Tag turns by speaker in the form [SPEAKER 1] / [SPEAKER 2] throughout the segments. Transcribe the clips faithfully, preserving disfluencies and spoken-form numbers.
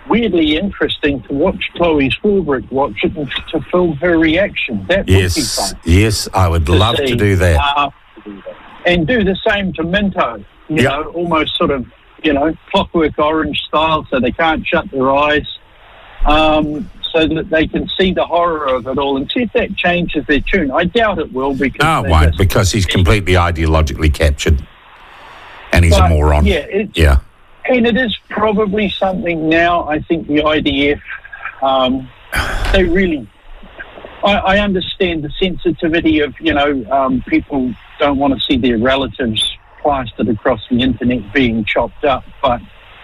[SPEAKER 1] weirdly interesting to watch Chloe Swarbrick watch it and to film her reaction. That
[SPEAKER 2] yes,
[SPEAKER 1] would be fun.
[SPEAKER 2] Yes, I would
[SPEAKER 1] to
[SPEAKER 2] love
[SPEAKER 1] see,
[SPEAKER 2] to do that.
[SPEAKER 1] Uh, and do the same to Minto, you
[SPEAKER 2] yep.
[SPEAKER 1] know, almost sort of, you know, Clockwork Orange style, so they can't shut their eyes, um, so that they can see the horror of it all and see if that changes their tune. I doubt it will because...
[SPEAKER 2] No, it won't,
[SPEAKER 1] just,
[SPEAKER 2] because he's completely ideologically captured and he's
[SPEAKER 1] but,
[SPEAKER 2] a moron.
[SPEAKER 1] Yeah, it's,
[SPEAKER 2] yeah.
[SPEAKER 1] And it is probably something now, I think the I D F, um, they really... I, I understand the sensitivity of, you know, um, people don't want to see their relatives plastered across the internet being chopped up, but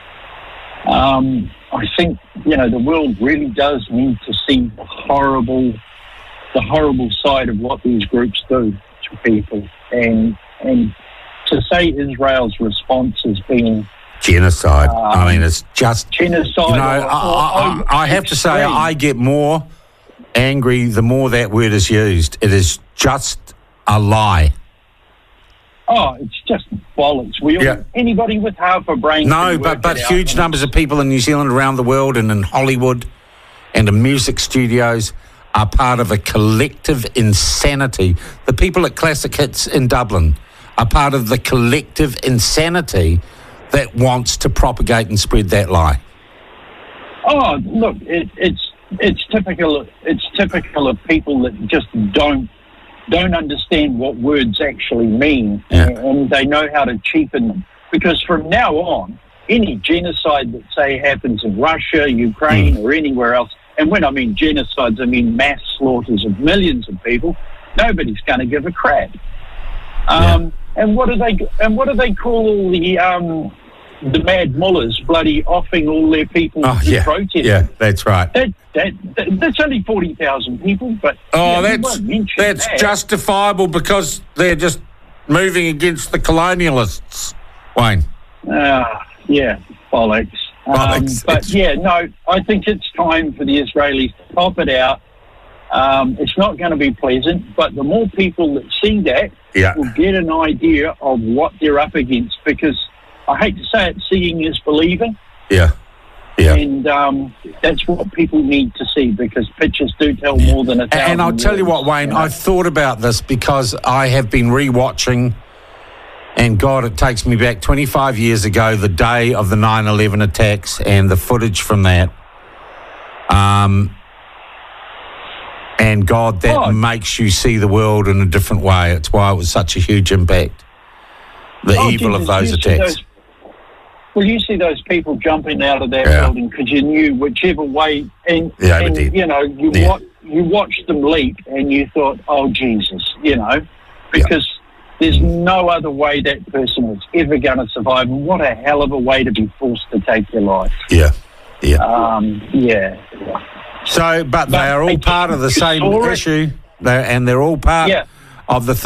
[SPEAKER 1] um, I think, you know, the world really does need to see the horrible, the horrible side of what these groups do to people. And, and to say Israel's response has been...
[SPEAKER 2] genocide. Um, I mean, it's just...
[SPEAKER 1] Genocide.
[SPEAKER 2] You know,
[SPEAKER 1] or, or,
[SPEAKER 2] I, I, I have to say, I get more angry the more that word is used. It is just a lie.
[SPEAKER 1] Oh, it's just bollocks. We all,
[SPEAKER 2] yeah.
[SPEAKER 1] Anybody with half a brain...
[SPEAKER 2] No, but, but huge numbers of people in New Zealand, around the world, and in Hollywood and in music studios are part of a collective insanity. The people at Classic Hits in Dublin are part of the collective insanity that wants to propagate and spread that lie.
[SPEAKER 1] Oh, look, it, it's it's typical. It's typical of people that just don't don't understand what words actually mean,
[SPEAKER 2] yeah.
[SPEAKER 1] and, and they know how to cheapen them. Because from now on, any genocide that say happens in Russia, Ukraine, mm. or anywhere else, and when I mean genocides, I mean mass slaughters of millions of people. Nobody's going to give a crap. Um, yeah. And what do they? And what do they call all the? Um, the mad mullahs bloody offing all their people
[SPEAKER 2] oh,
[SPEAKER 1] to
[SPEAKER 2] yeah,
[SPEAKER 1] protest.
[SPEAKER 2] Yeah, that's right.
[SPEAKER 1] That, that, that, that's only forty thousand people, but...
[SPEAKER 2] Oh,
[SPEAKER 1] yeah,
[SPEAKER 2] that's that's that. justifiable because they're just moving against the colonialists, Wayne.
[SPEAKER 1] Uh, yeah, bollocks.
[SPEAKER 2] bollocks.
[SPEAKER 1] Um, but, yeah, no, I think it's time for the Israelis to pop it out. Um, it's not going to be pleasant, but the more people that see that
[SPEAKER 2] yeah.
[SPEAKER 1] will get an idea of what they're up against, because... I hate to say it, seeing is believing.
[SPEAKER 2] Yeah, yeah.
[SPEAKER 1] And um, that's what people need to see, because pictures do tell
[SPEAKER 2] yeah.
[SPEAKER 1] more than a thousand
[SPEAKER 2] And I'll tell
[SPEAKER 1] words,
[SPEAKER 2] you what, Wayne,
[SPEAKER 1] you know?
[SPEAKER 2] I've thought about this because I have been re-watching, and God, it takes me back twenty-five years ago, the day of the nine eleven attacks and the footage from that. Um, and God, that
[SPEAKER 1] oh.
[SPEAKER 2] makes you see the world in a different way. It's why it was such a huge impact. The
[SPEAKER 1] oh,
[SPEAKER 2] evil
[SPEAKER 1] Jesus,
[SPEAKER 2] of those attacks.
[SPEAKER 1] Those, well, you see those people jumping out of that
[SPEAKER 2] yeah.
[SPEAKER 1] building because you knew whichever way, and,
[SPEAKER 2] yeah,
[SPEAKER 1] and you know, you
[SPEAKER 2] yeah.
[SPEAKER 1] wa- you watched them leap, and you thought, "Oh Jesus," you know, because yeah. there's no other way that person was ever going to survive. And what a hell of a way to be forced to take your life.
[SPEAKER 2] Yeah, yeah,
[SPEAKER 1] um, yeah.
[SPEAKER 2] So, but, but they are all part of the same
[SPEAKER 1] it.
[SPEAKER 2] issue, they're, and they're all part
[SPEAKER 1] yeah.
[SPEAKER 2] of the.